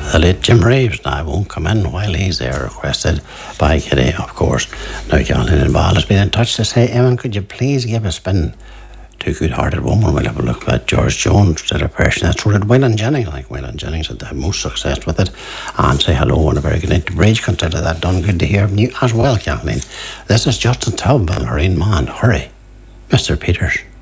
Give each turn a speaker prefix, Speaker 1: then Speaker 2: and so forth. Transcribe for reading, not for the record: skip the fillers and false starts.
Speaker 1: The late Jim Reeves now won't come in while he's there, requested by Kitty, of course. Now, Caroline and Ball has been in touch to say, Eamon, could you please give a spin to Good-Hearted Woman? We'll have a look at George Jones, did a version that's through it. Waylon Jennings, like Waylon Jennings had the most success with it, and say hello and a very good night to Bridge. Consider that done. Good to hear from you as well, Caroline. This is Justin Taub and Lorraine Mann. Hurry, Mr. Peters.